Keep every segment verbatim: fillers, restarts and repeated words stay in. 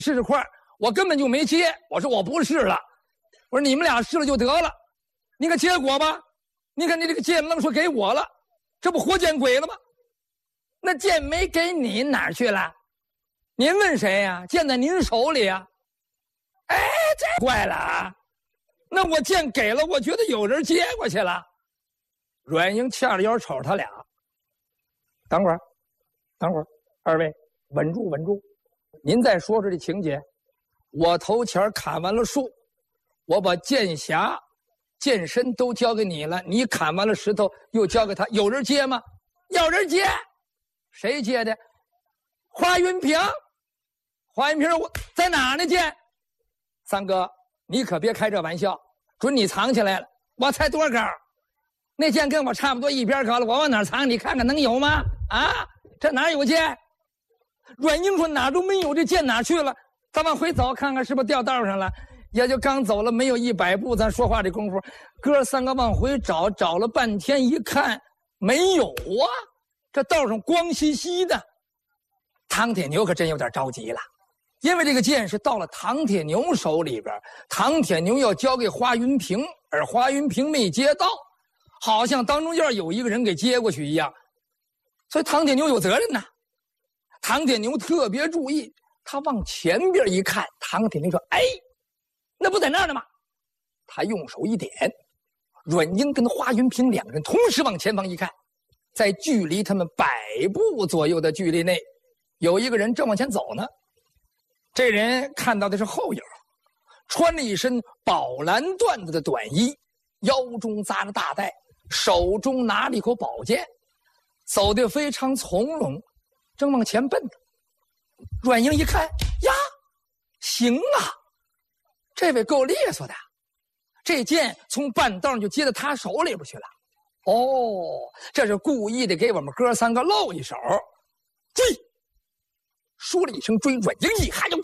试试块，我根本就没接。我说我不试了，我说你们俩试了就得了。你看结果吧，你看你这个剑愣说给我了，这不活见鬼了吗？那剑没给你哪儿去了？您问谁呀、啊？剑在您手里啊。哎，这怪了啊！那我剑给了，我觉得有人接过去了。阮英掐着腰瞅他俩，等会儿，等会儿，二位稳住，稳住。您再说说这情节。我头前砍完了树，我把剑匣、剑身都交给你了，你砍完了石头又交给他，有人接吗？有人接。谁接的？华云平。华云平，我在哪儿呢？剑。三哥，你可别开这玩笑，准你藏起来了。我才多高？那剑跟我差不多一边高了，我往哪儿藏？你看看能有吗？啊，这哪有剑？阮英说哪儿都没有，这剑哪儿去了？咱往回走看看是不是掉道上了。也就刚走了没有一百步，咱说话这功夫，哥三个往回找，找了半天一看没有啊，这道上光兮兮的。唐铁牛可真有点着急了，因为这个剑是到了唐铁牛手里边，唐铁牛要交给华云平，而华云平没接到，好像当中要有一个人给接过去一样，所以唐铁牛有责任呐。唐铁牛特别注意，他往前边一看，唐铁牛说：“哎，那不在那儿呢吗？”他用手一点，阮英跟华云平两个人同时往前方一看，在距离他们百步左右的距离内，有一个人正往前走呢。这人看到的是后影，穿了一身宝蓝缎子的短衣，腰中扎着大带，手中拿了一口宝剑，走得非常从容，正往前奔。阮英一看呀，行啊，这位够利索的，这剑从半道上就接到他手里边去了。哦，这是故意的给我们哥三个露一手。追，说了一声追，阮英一喊就，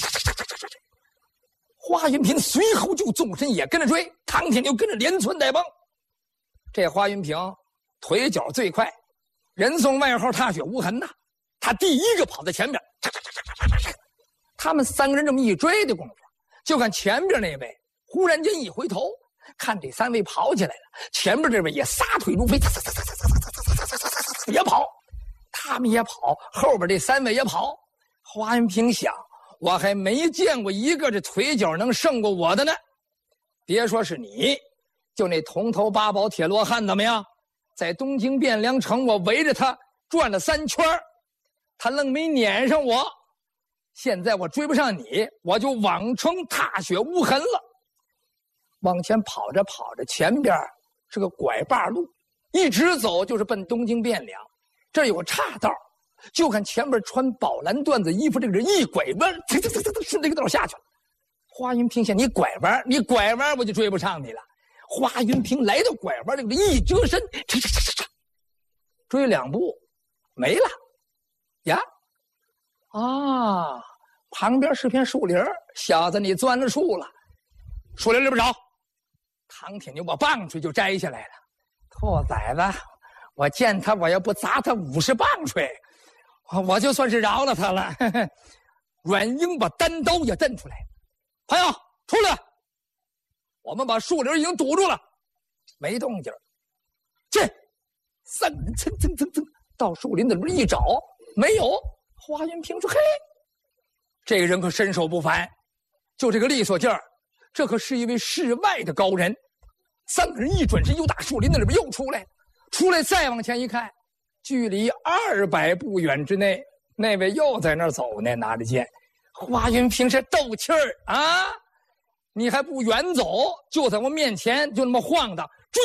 华云平随后就纵身也跟着追，唐铁牛跟着连窜带蹦。这华云平腿脚最快，人送外号踏雪无痕呐，他第一个跑在前面。他们三个人这么一追的功夫，就看前边那位忽然间一回头，看这三位跑起来了，前面这位也撒腿如飞，也跑，他们也跑，后边这三位也跑。华云平想，我还没见过一个这腿脚能胜过我的呢。别说是你，就那铜头八宝铁罗汉怎么样？在东京汴梁城，我围着他转了三圈，他愣没撵上我。现在我追不上你，我就往称踏雪无痕了。往前跑着跑着，前边是个拐把路，一直走就是奔东京汴梁。这有个岔道，就看前边穿宝蓝缎子衣服这个人一拐弯，呲呲呲呲顺这个道下去了。华云平想，你拐弯，你拐弯我就追不上你了。华云平来到拐弯，这个一折身，唰唰唰唰，追两步没了呀。啊，旁边是片树林，小子你钻了树了，树林里边找。唐铁牛把棒槌就摘下来了。兔崽子，我见他我要不砸他五十棒槌，我就算是饶了他了。阮英把单刀也震出来，朋友出来，我们把树林已经堵住了。没动静，这三个人蹭蹭蹭蹭到树林子里边一找，没有。华云平说：“嘿，这个人可身手不凡，就这个利索劲儿，这可是一位世外的高人。”三个人一转身，又打树林子里边又出来，出来再往前一看，距离二百步远之内，那位又在那儿走呢，拿着剑。华云平是斗气儿啊！你还不远走，就在我面前就那么晃荡，追！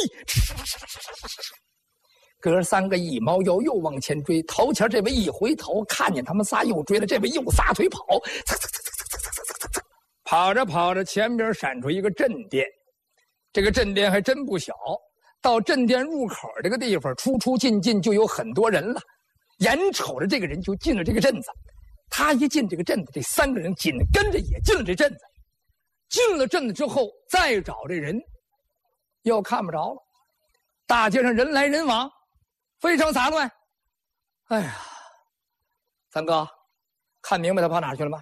哥三个一猫腰又往前追，头前这位一回头，看见他们仨又追了，这位又撒腿跑，跑着跑着，前边闪出一个镇店。这个镇店还真不小，到镇店入口这个地方，出出进进就有很多人了。眼瞅着这个人就进了这个镇子，他一进这个镇子，这三个人紧跟着也进了这镇子。进了镇子之后，再找这人，又看不着了。大街上人来人往，非常杂乱。哎呀，三哥，看明白他跑哪儿去了吗？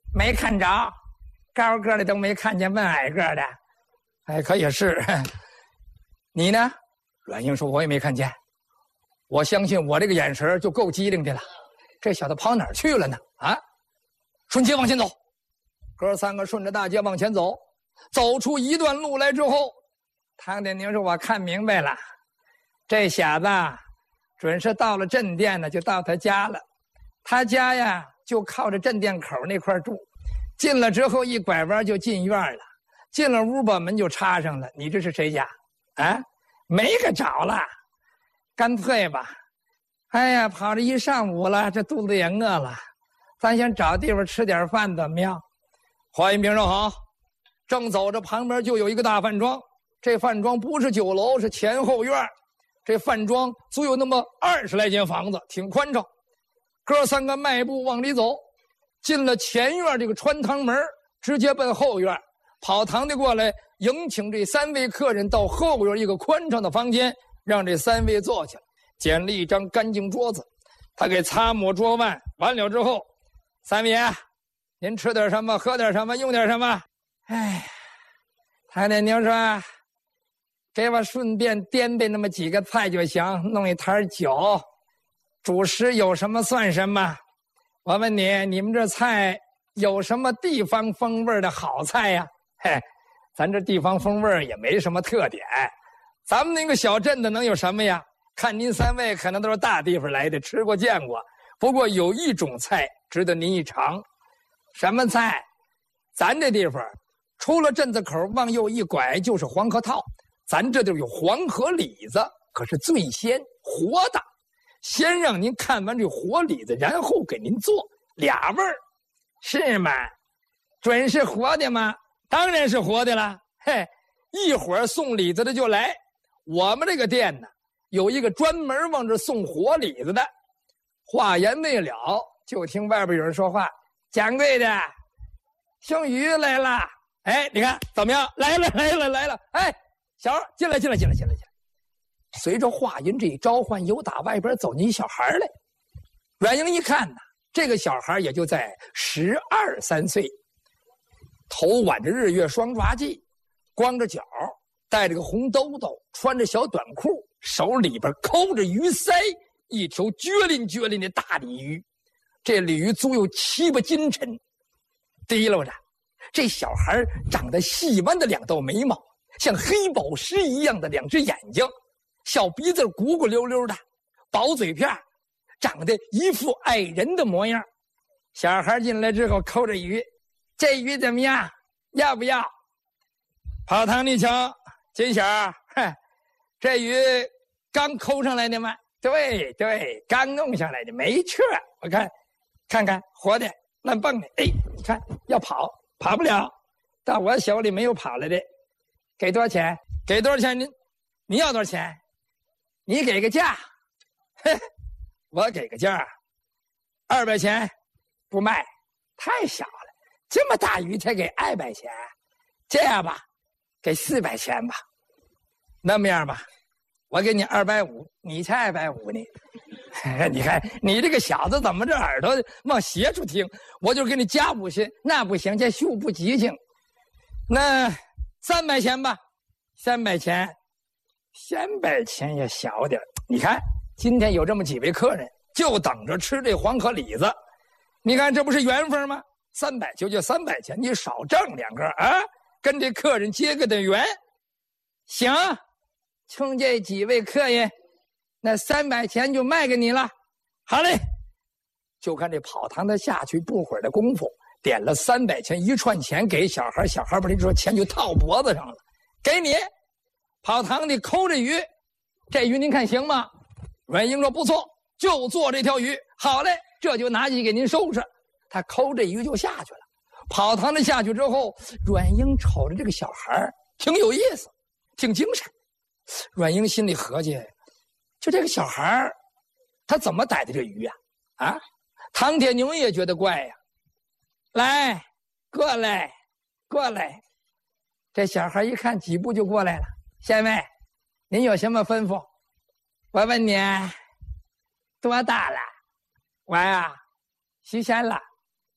没看着，高个的都没看见，问矮个的。哎，可也是。你呢？阮英说：“我也没看见。我相信我这个眼神就够机灵的了。这小子跑哪儿去了呢？啊！顺街往前走。哥三个顺着大街往前走，走出一段路来之后，唐典宁说：“我看明白了，这小子准是到了镇店呢，就到他家了。他家呀，就靠着镇店口那块住。进了之后一拐弯就进院了。进了屋把门就插上了。你这是谁家？啊？没个找了。干脆吧。哎呀，跑了一上午了，这肚子也饿了，咱想找地方吃点饭怎么样？”华阴兵说：“好。”正走着，旁边就有一个大饭庄。这饭庄不是酒楼，是前后院。这饭庄足有那么二十来间房子，挺宽敞。哥三个迈步往里走，进了前院这个穿堂门，直接奔后院。跑堂的过来迎请这三位客人到后院一个宽敞的房间，让这三位坐下，捡了一张干净桌子，他给擦抹桌腕。完了之后，三位啊，您吃点什么，喝点什么，用点什么？哎，唐典宁说：“给我顺便颠备那么几个菜就行，弄一坛酒，主食有什么算什么。我问你，你们这菜有什么地方风味的好菜呀？嘿，咱这地方风味也没什么特点，咱们那个小镇的能有什么呀？看您三位可能都是大地方来的，吃过见过。不过有一种菜值得您一尝。什么菜？咱这地方出了镇子口往右一拐就是黄河套，咱这就有黄河李子，可是最鲜活的。先让您看完这活李子，然后给您做，俩味儿，是吗？准是活的吗？当然是活的了。嘿，一会儿送李子的就来。我们这个店呢，有一个专门往这送活李子的。话言未了，就听外边有人说话：“掌柜的，兄于来了。”哎，你看怎么样？来了，来了，来了！哎，小孩进来，进来，进来，进来，进来！随着话音这一召唤，有打外边走进一小孩来。阮英一看呢，这个小孩也就在十二三岁，头挽着日月双抓髻，光着脚，戴着个红兜兜，穿着小短裤，手里边抠着鱼鳃，一条撅拎撅拎的大鲤鱼。这鲤鱼足有七八斤沉，提溜着。这小孩长得细弯的两道眉毛，像黑宝石一样的两只眼睛，小鼻子鼓鼓溜溜的，薄嘴片，长得一副爱人的模样。小孩进来之后抠着鱼：“这鱼怎么样？要不要？”跑堂里瞧，金小儿，哼，这鱼刚抠上来的吗？对对，刚弄上来的，没错。我看，看看活的，乱蹦的。哎，你看要跑。跑不了，到我手里没有跑来的。给多少钱？给多少钱？您，你要多少钱？你给个价。嘿，我给个价，二百钱，不卖，太少了。这么大鱼才给二百钱？这样吧，给四百钱吧。那么样吧，我给你二百五，你才二百五呢。你看你这个小子怎么这耳朵往斜处听？我就给你加五十，那不行，这数不吉庆。那三百钱吧，三百钱，三百钱也小点。你看今天有这么几位客人，就等着吃这黄河李子。你看这不是缘分吗？三百就就三百钱，你少挣两个啊，跟这客人结个的缘。行，冲这几位客人。那三百钱就卖给你了，好嘞！就看这跑堂的下去，不会儿的功夫，点了三百钱一串钱给小孩，小孩把这说钱就套脖子上了，给你。跑堂里抠着鱼，这鱼您看行吗？阮英说不错，就做这条鱼，好嘞，这就拿去给您收拾。他抠这鱼就下去了。跑堂里下去之后，阮英瞅着这个小孩挺有意思，挺精神。阮英心里合计。就这个小孩他怎么逮的这鱼呀、啊？啊，唐铁牛也觉得怪呀、啊。来，过来，过来。这小孩一看，几步就过来了。先生，您有什么吩咐？我问你，多大了？我呀，十三了。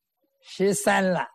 十三了。